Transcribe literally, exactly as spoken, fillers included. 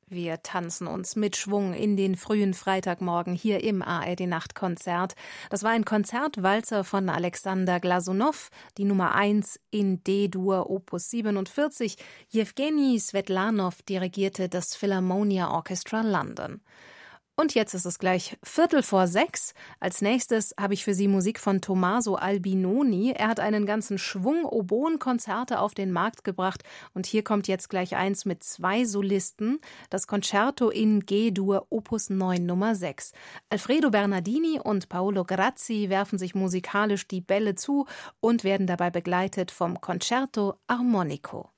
Wir tanzen uns mit Schwung in den frühen Freitagmorgen hier im A R D-Nachtkonzert. Das war ein Konzertwalzer von Alexander Glasunow, die Nummer eins in D-Dur Opus siebenundvierzig. Jewgeni Swetlanow dirigierte das Philharmonia Orchestra London. Und jetzt ist es gleich Viertel vor sechs. Als nächstes habe ich für Sie Musik von Tommaso Albinoni. Er hat einen ganzen Schwung Oboenkonzerte auf den Markt gebracht. Und hier kommt jetzt gleich eins mit zwei Solisten. Das Concerto in G-Dur Opus neun Nummer sechs. Alfredo Bernardini und Paolo Grazzi werfen sich musikalisch die Bälle zu und werden dabei begleitet vom Concerto Armonico.